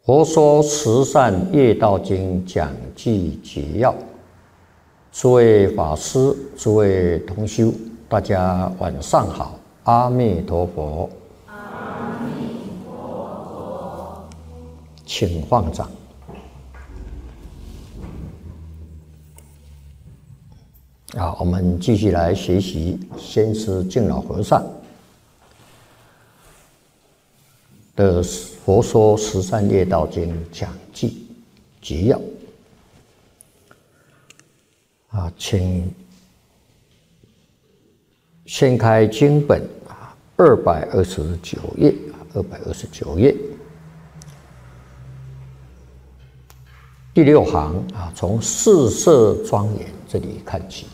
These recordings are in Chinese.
佛说慈善业道经讲记解要，诸位法师、诸位同修，大家晚上好，阿弥陀佛。 阿弥陀佛。 请放掌。我们继续来学习先师净老和尚的《佛说十善业道经》讲记解要。请掀开经本229页，229页第6行从四摄庄严这里看起。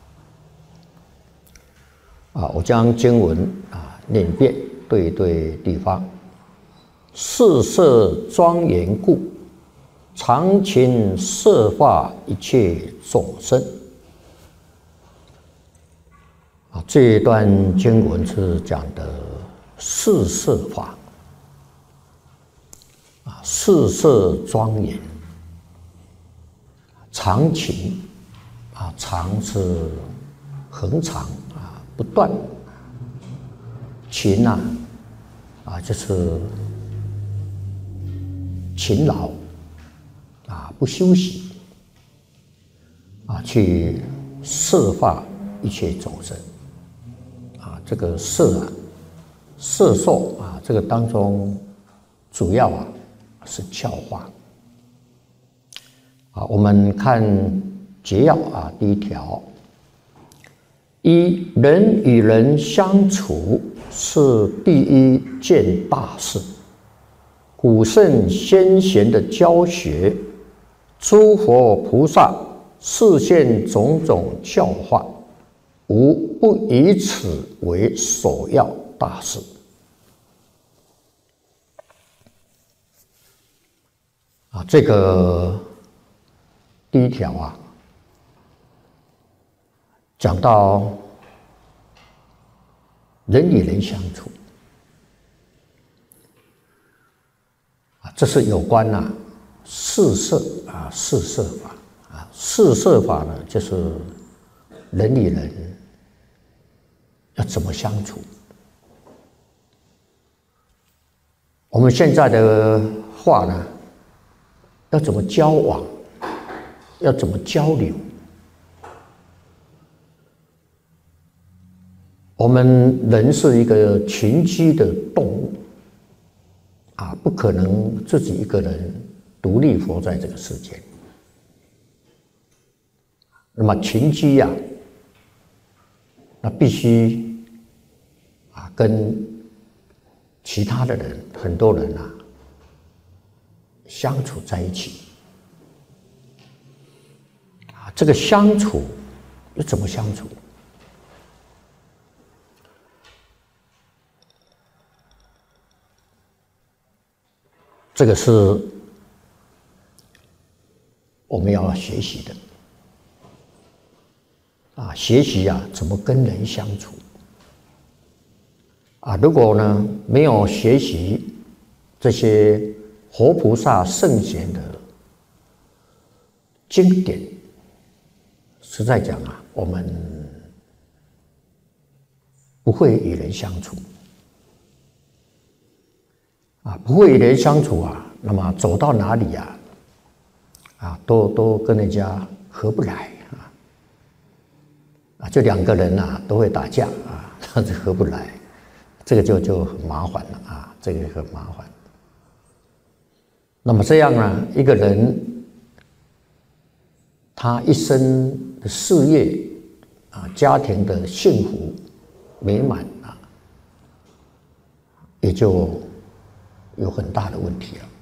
我将经文念遍，对地方。四摄庄严故，常勤摄化一切众生。这一段经文是讲的四摄法，四摄庄严，常勤常是恒常不断，勤就是勤劳不休息去摄化一切众生这个摄受这个当中主要是教化。我们看解要第一条。一人与人相处是第一件大事，古圣先贤的教学，诸佛菩萨示现种种教化，无不以此为首要大事。这个第一条讲到人与人相处这是有关四摄四摄法四摄法呢，就是人与人要怎么相处。我们现在的话呢，要怎么交往，要怎么交流。我们人是一个群居的动物不可能自己一个人独立活在这个世界。那么群居那必须跟其他的人，很多人相处在一起。这个相处又怎么相处？这个是我们要学习的学习怎么跟人相处如果呢没有学习这些活菩萨圣贤的经典，实在讲我们不会与人相处不会与人相处那么走到哪里都跟人家合不来就两个人都会打架这合不来，这个就很麻烦了这个很麻烦。那么这样一个人他一生的事业家庭的幸福美满也就有很大的问题了。